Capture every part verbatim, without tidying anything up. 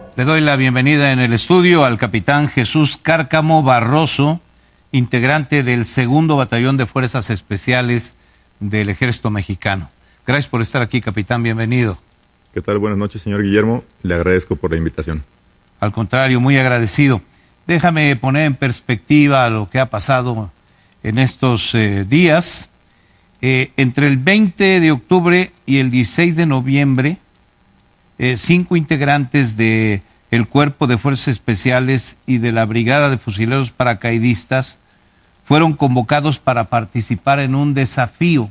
Le doy la bienvenida en el estudio al capitán Jesús Cárcamo Barroso, integrante del segundo Batallón de Fuerzas Especiales del Ejército Mexicano. Gracias por estar aquí, capitán, bienvenido. ¿Qué tal? Buenas noches, señor Guillermo. Le agradezco por la invitación. Al contrario, muy agradecido. Déjame poner en perspectiva lo que ha pasado en estos eh, días. Eh, entre el veinte de octubre y el dieciséis de noviembre, eh, cinco integrantes de el Cuerpo de Fuerzas Especiales y de la Brigada de Fusileros Paracaidistas fueron convocados para participar en un desafío.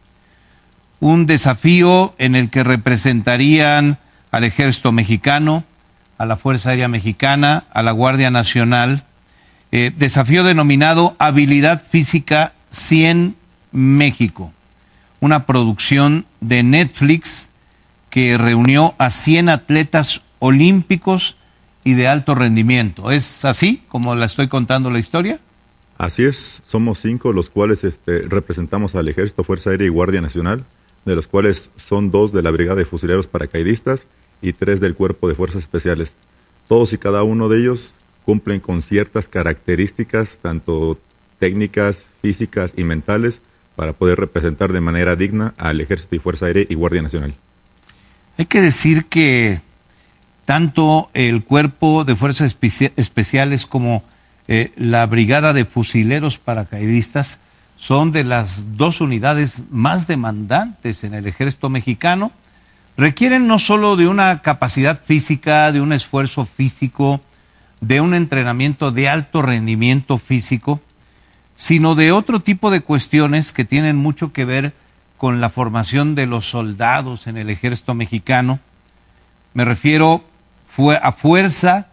Un desafío en el que representarían al Ejército Mexicano, a la Fuerza Aérea Mexicana, a la Guardia Nacional. Eh, desafío denominado Habilidad Física cien México. Una producción de Netflix que reunió a cien atletas olímpicos y de alto rendimiento. ¿Es así como la estoy contando la historia? Así es, somos cinco los cuales este, representamos al Ejército, Fuerza Aérea y Guardia Nacional, de los cuales son dos de la Brigada de Fusileros Paracaidistas y tres del Cuerpo de Fuerzas Especiales. Todos y cada uno de ellos cumplen con ciertas características, tanto técnicas, físicas y mentales, para poder representar de manera digna al Ejército y Fuerza Aérea y Guardia Nacional. Hay que decir que tanto el Cuerpo de Fuerzas Espe- Especiales como eh, la Brigada de Fusileros Paracaidistas son de las dos unidades más demandantes en el Ejército Mexicano. Requieren no solo de una capacidad física, de un esfuerzo físico, de un entrenamiento de alto rendimiento físico, sino de otro tipo de cuestiones que tienen mucho que ver con la formación de los soldados en el Ejército Mexicano. Me refiero fue a fuerza,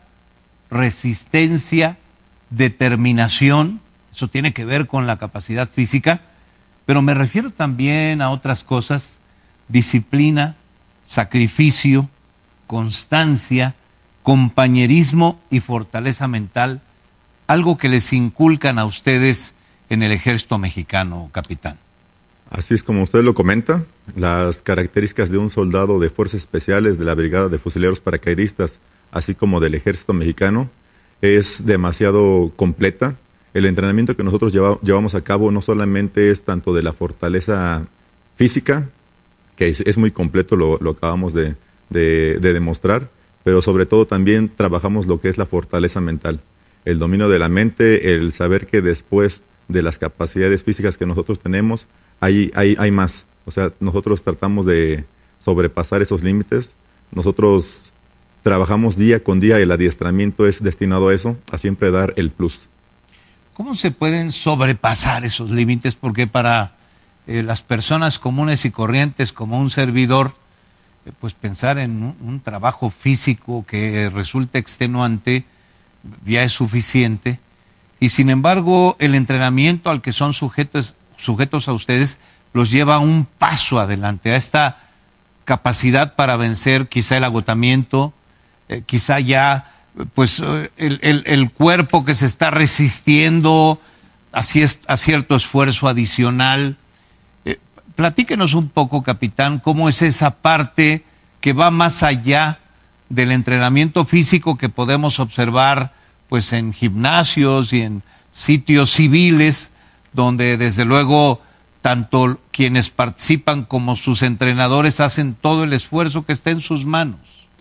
resistencia, determinación. Eso tiene que ver con la capacidad física, pero me refiero también a otras cosas: disciplina, sacrificio, constancia, compañerismo y fortaleza mental, algo que les inculcan a ustedes en el Ejército Mexicano, capitán. Así es como usted lo comenta, las características de un soldado de Fuerzas Especiales de la Brigada de Fusileros Paracaidistas, así como del Ejército Mexicano, es demasiado completa. El entrenamiento que nosotros lleva, llevamos a cabo no solamente es tanto de la fortaleza física, que es, es muy completo, lo, lo acabamos de, de, de demostrar, pero sobre todo también trabajamos lo que es la fortaleza mental, el dominio de la mente, el saber que después de las capacidades físicas que nosotros tenemos, hay, hay, hay más. O sea, nosotros tratamos de sobrepasar esos límites. Nosotros trabajamos día con día y el adiestramiento es destinado a eso, a siempre dar el plus. ¿Cómo se pueden sobrepasar esos límites? Porque para eh, las personas comunes y corrientes, como un servidor, eh, pues pensar en un, un trabajo físico que resulte extenuante ya es suficiente. Y sin embargo, el entrenamiento al que son sujetos, sujetos a ustedes los lleva un paso adelante, a esta capacidad para vencer quizá el agotamiento, eh, quizá ya pues el, el, el cuerpo que se está resistiendo a, a cierto esfuerzo adicional. Eh, platíquenos un poco, capitán, cómo es esa parte que va más allá del entrenamiento físico que podemos observar pues en gimnasios y en sitios civiles, donde desde luego tanto quienes participan como sus entrenadores hacen todo el esfuerzo que está en sus manos.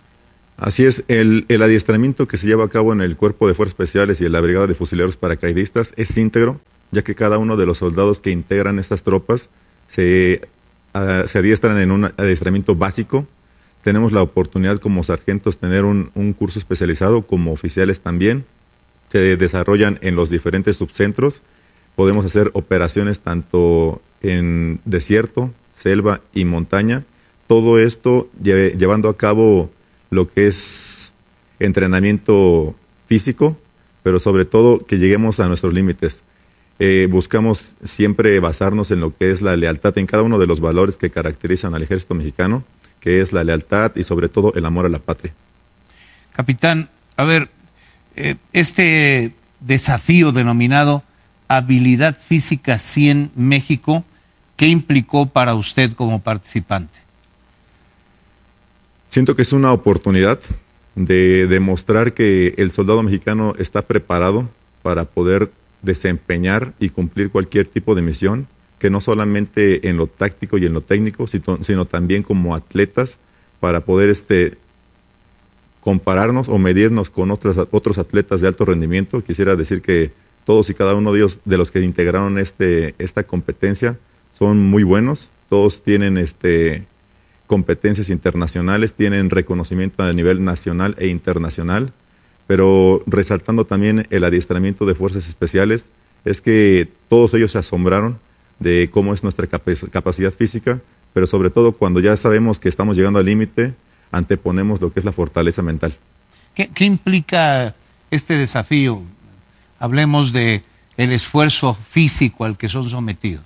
Así es, el, el adiestramiento que se lleva a cabo en el Cuerpo de Fuerzas Especiales y en la Brigada de Fusileros Paracaidistas es íntegro, ya que cada uno de los soldados que integran estas tropas se, uh, se adiestran en un adiestramiento básico. Tenemos la oportunidad como sargentos tener un, un curso especializado, como oficiales también. Se desarrollan en los diferentes subcentros. Podemos hacer operaciones tanto en desierto, selva y montaña. Todo esto lle- llevando a cabo lo que es entrenamiento físico, pero sobre todo que lleguemos a nuestros límites. Eh, buscamos siempre basarnos en lo que es la lealtad, en cada uno de los valores que caracterizan al Ejército Mexicano, que es la lealtad y sobre todo el amor a la patria. Capitán, a ver, eh, este desafío denominado Habilidad Física cien México, ¿qué implicó para usted como participante? Siento que es una oportunidad de demostrar que el soldado mexicano está preparado para poder desempeñar y cumplir cualquier tipo de misión, que no solamente en lo táctico y en lo técnico, sino, sino también como atletas, para poder este, compararnos o medirnos con otros, otros atletas de alto rendimiento. Quisiera decir que todos y cada uno de ellos, de los que integraron este, esta competencia, son muy buenos. Todos tienen este, competencias internacionales, tienen reconocimiento a nivel nacional e internacional, pero resaltando también el adiestramiento de fuerzas especiales, es que todos ellos se asombraron de cómo es nuestra capac- capacidad física, pero sobre todo cuando ya sabemos que estamos llegando al límite, anteponemos lo que es la fortaleza mental. ¿Qué, qué implica este desafío? Hablemos de el esfuerzo físico al que son sometidos.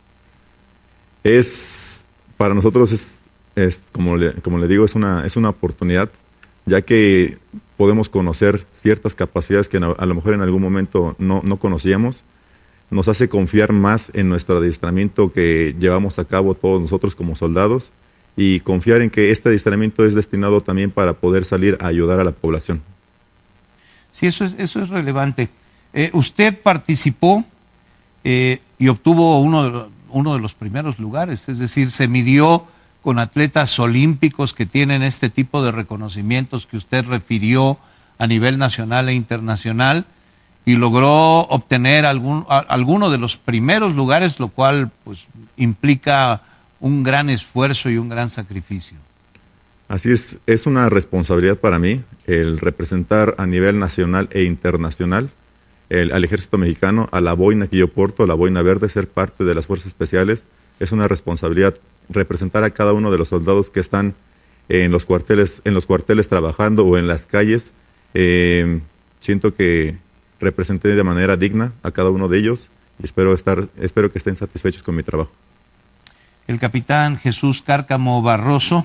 Es, para nosotros es, es como, le, como le digo, es una, es una oportunidad, ya que podemos conocer ciertas capacidades que a lo mejor en algún momento no, no conocíamos. Nos hace confiar más en nuestro adiestramiento que llevamos a cabo todos nosotros como soldados, y confiar en que este adiestramiento es destinado también para poder salir a ayudar a la población. Sí, eso es, eso es relevante. Eh, usted participó eh, y obtuvo uno de, los, uno de los primeros lugares, es decir, se midió con atletas olímpicos que tienen este tipo de reconocimientos que usted refirió a nivel nacional e internacional, y logró obtener algún, a, alguno de los primeros lugares, lo cual pues implica un gran esfuerzo y un gran sacrificio. Así es, es una responsabilidad para mí el representar a nivel nacional e internacional el, al ejército mexicano, a la boina que yo porto, a la boina verde, ser parte de las fuerzas especiales. Es una responsabilidad representar a cada uno de los soldados que están en los cuarteles, en los cuarteles trabajando o en las calles. Eh, siento que representé de manera digna a cada uno de ellos y espero, estar, espero que estén satisfechos con mi trabajo. El capitán Jesús Cárcamo Barroso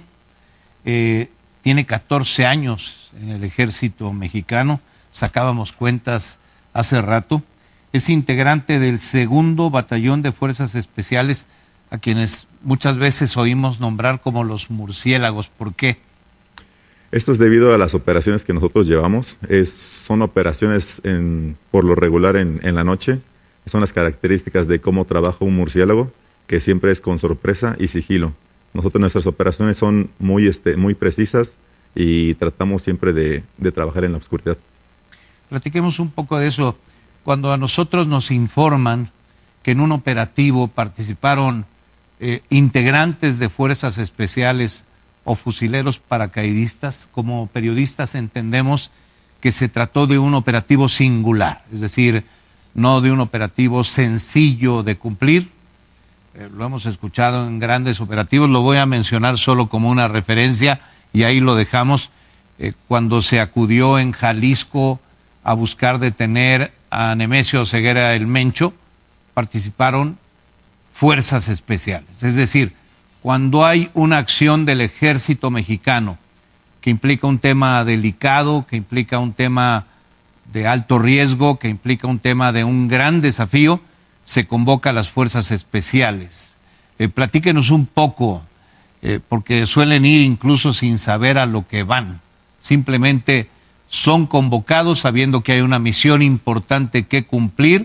eh, tiene catorce años en el ejército mexicano, sacábamos cuentas hace rato, es integrante del segundo batallón de fuerzas especiales, a quienes muchas veces oímos nombrar como los murciélagos. ¿Por qué? Esto es debido a las operaciones que nosotros llevamos. Es, son operaciones en, por lo regular en, en la noche. Son las características de cómo trabaja un murciélago, que siempre es con sorpresa y sigilo. Nosotros, nuestras operaciones son muy, este, muy precisas y tratamos siempre de, de trabajar en la oscuridad. Platiquemos un poco de eso. Cuando a nosotros nos informan que en un operativo participaron eh, integrantes de fuerzas especiales o fusileros paracaidistas, como periodistas entendemos que se trató de un operativo singular, es decir, no de un operativo sencillo de cumplir. Eh, lo hemos escuchado en grandes operativos, lo voy a mencionar solo como una referencia y ahí lo dejamos. Eh, cuando se acudió en Jalisco a buscar detener a Nemesio Ceguera el Mencho, participaron fuerzas especiales, es decir, cuando hay una acción del ejército mexicano que implica un tema delicado, que implica un tema de alto riesgo, que implica un tema de un gran desafío, se convoca a las fuerzas especiales. Eh, platíquenos un poco, eh, porque suelen ir incluso sin saber a lo que van. Simplemente son convocados sabiendo que hay una misión importante que cumplir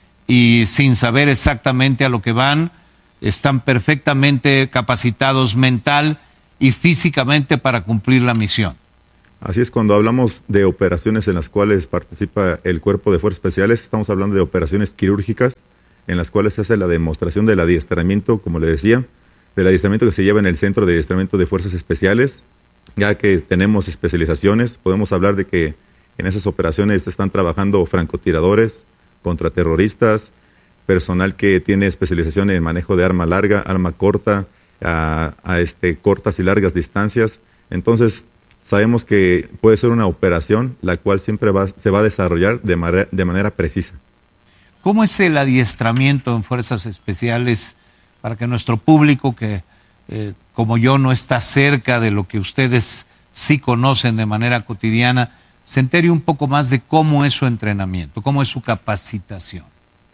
y sin saber exactamente a lo que van, están perfectamente capacitados mental y físicamente para cumplir la misión. Así es, cuando hablamos de operaciones en las cuales participa el Cuerpo de Fuerzas Especiales, estamos hablando de operaciones quirúrgicas en las cuales se hace la demostración del adiestramiento, como le decía, del adiestramiento que se lleva en el Centro de Adiestramiento de Fuerzas Especiales. Ya que tenemos especializaciones, podemos hablar de que en esas operaciones están trabajando francotiradores, contraterroristas, personal que tiene especialización en manejo de arma larga, arma corta, a, a este, cortas y largas distancias. Entonces, sabemos que puede ser una operación la cual siempre va, se va a desarrollar de, manera, de manera precisa. ¿Cómo es el adiestramiento en fuerzas especiales para que nuestro público, que eh, como yo no está cerca de lo que ustedes sí conocen de manera cotidiana, se entere un poco más de cómo es su entrenamiento, cómo es su capacitación?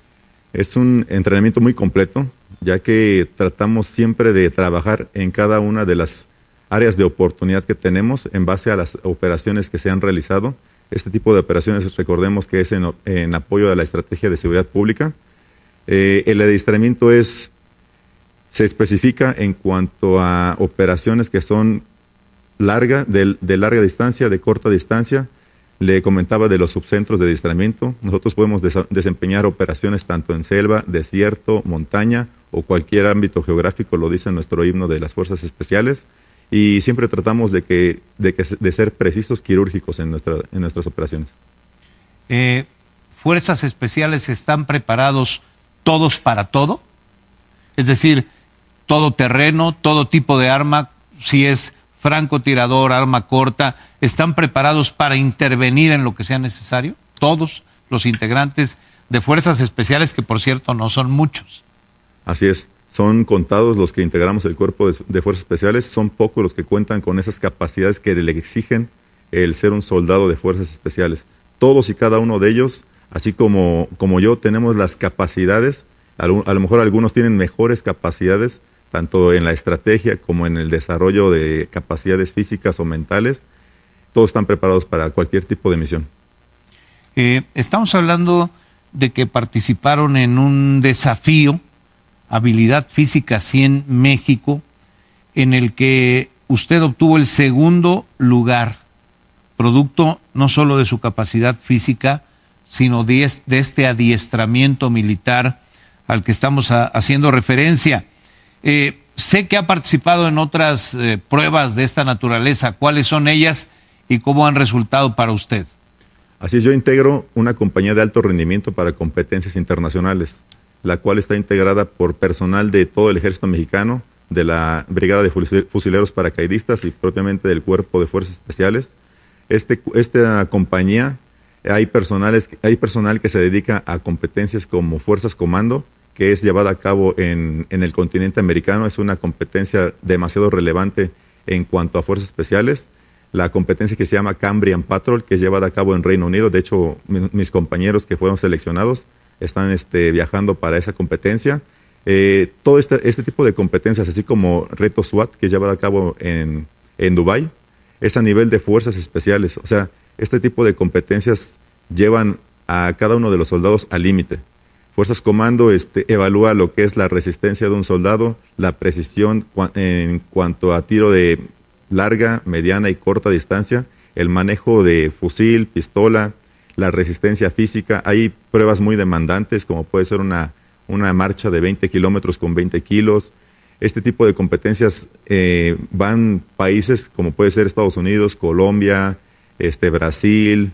Es un entrenamiento muy completo, ya que tratamos siempre de trabajar en cada una de las áreas de oportunidad que tenemos en base a las operaciones que se han realizado. Este tipo de operaciones, recordemos que es en, en apoyo a la estrategia de seguridad pública. Eh, el adiestramiento es, se especifica en cuanto a operaciones que son larga, de, de larga distancia, de corta distancia. Le comentaba de los subcentros de adiestramiento. Nosotros podemos des desempeñar operaciones tanto en selva, desierto, montaña o cualquier ámbito geográfico, lo dice nuestro himno de las Fuerzas Especiales, y siempre tratamos de, que, de, que, de ser precisos quirúrgicos en, nuestra, en nuestras operaciones. Eh, ¿Fuerzas Especiales están preparados todos para todo? Es decir, todo terreno, todo tipo de arma, si es francotirador, arma corta, ¿están preparados para intervenir en lo que sea necesario? Todos los integrantes de Fuerzas Especiales, que por cierto no son muchos. Así es, son contados los que integramos el cuerpo de, de Fuerzas Especiales, son pocos los que cuentan con esas capacidades que le exigen el ser un soldado de Fuerzas Especiales. Todos y cada uno de ellos, así como, como yo, tenemos las capacidades, a lo, a lo mejor algunos tienen mejores capacidades, tanto en la estrategia como en el desarrollo de capacidades físicas o mentales. Todos están preparados para cualquier tipo de misión. Eh, estamos hablando de que participaron en un desafío, Habilidad Física cien México, en el que usted obtuvo el segundo lugar, producto no solo de su capacidad física, sino de este, de este adiestramiento militar al que estamos a, haciendo referencia. Eh, sé que ha participado en otras eh, pruebas de esta naturaleza. ¿Cuáles son ellas y cómo han resultado para usted? Así es, yo integro una compañía de alto rendimiento para competencias internacionales, la cual está integrada por personal de todo el ejército mexicano, de la Brigada de Fusileros Paracaidistas y propiamente del Cuerpo de Fuerzas Especiales. Este, esta compañía, hay, personales, hay personal que se dedica a competencias como Fuerzas Comando, que es llevada a cabo en, en el continente americano. Es una competencia demasiado relevante en cuanto a Fuerzas Especiales. La competencia que se llama Cambrian Patrol, que es llevada a cabo en Reino Unido. De hecho, mi, mis compañeros que fueron seleccionados están este, viajando para esa competencia. Eh, todo este, este tipo de competencias, así como Reto SWAT, que es llevado a cabo en, en Dubái, es a nivel de Fuerzas Especiales. O sea, este tipo de competencias llevan a cada uno de los soldados al límite. Fuerzas Comando este, evalúa lo que es la resistencia de un soldado, la precisión cua en cuanto a tiro de larga, mediana y corta distancia, el manejo de fusil, pistola, la resistencia física. Hay pruebas muy demandantes, como puede ser una, una marcha de veinte kilómetros con veinte kilos. Este tipo de competencias eh, van países como puede ser Estados Unidos, Colombia, este, Brasil,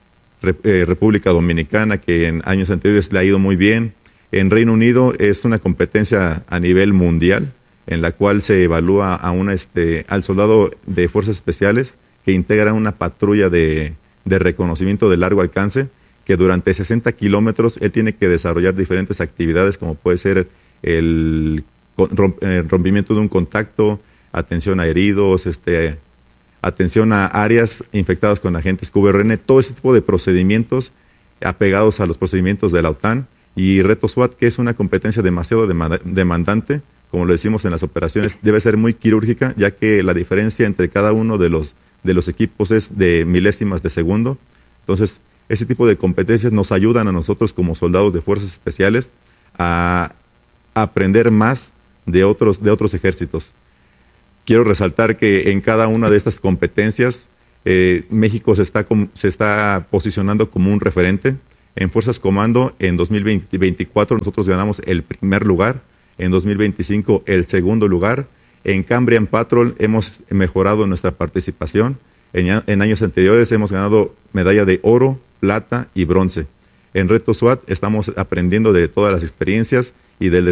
Eh, República Dominicana, que en años anteriores le ha ido muy bien. En Reino Unido es una competencia a nivel mundial, en la cual se evalúa a una, este, al soldado de Fuerzas Especiales que integra una patrulla de, de reconocimiento de largo alcance, que durante sesenta kilómetros él tiene que desarrollar diferentes actividades, como puede ser el, el rompimiento de un contacto, atención a heridos, este... atención a áreas infectadas con agentes Q B R N, todo ese tipo de procedimientos apegados a los procedimientos de la OTAN, y Reto SWAT, que es una competencia demasiado demandante, como lo decimos en las operaciones, debe ser muy quirúrgica, ya que la diferencia entre cada uno de los, de los equipos es de milésimas de segundo. Entonces, ese tipo de competencias nos ayudan a nosotros como soldados de Fuerzas Especiales a, a aprender más de otros, de otros ejércitos. Quiero resaltar que en cada una de estas competencias eh, México se está, se está posicionando como un referente. En Fuerzas Comando en dos mil veinticuatro nosotros ganamos el primer lugar, en dos mil veinticinco el segundo lugar. En Cambrian Patrol hemos mejorado nuestra participación. En, en años anteriores hemos ganado medalla de oro, plata y bronce. En Reto SWAT estamos aprendiendo de todas las experiencias y del